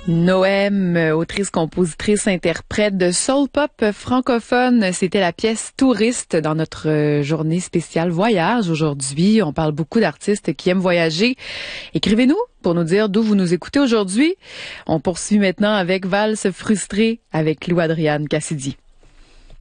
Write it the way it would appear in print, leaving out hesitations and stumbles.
Noem, autrice, compositrice, interprète de soul pop francophone, c'était la pièce Touriste dans notre journée spéciale voyage aujourd'hui. On parle beaucoup d'artistes qui aiment voyager. Écrivez-nous pour nous dire d'où vous nous écoutez aujourd'hui. On poursuit maintenant avec Valse frustrée avec Lou Adriane Cassidy.